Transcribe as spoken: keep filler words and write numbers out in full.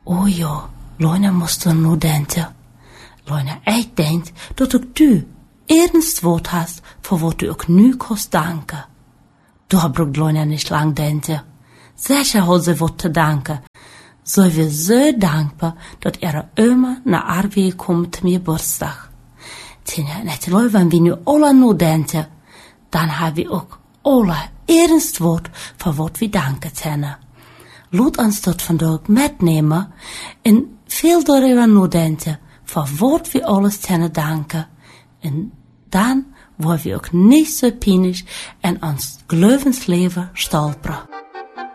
O ja, Lorna moest er nu denken. Lorna, ik denk dat ook du ernst woord hast voor wat u ook nu kost danken. Daar braucht Lorna nicht lang denken. Sicher had ze wat te danken. Zij was zo dankbaar dat ihre oma naar haar weer komt te mijn Geburtstag. Tja, natuurlijk, wanneer we nu alle nu denken, dan hebben we ook alle ernst woord voor wat we danken zijn. Laat ons dat vandaag metnemen en veel daarover nadenken voor wat we alles kunnen danken. En dan worden we ook niet zo pijnlijk en ons geloofsleven stolperen.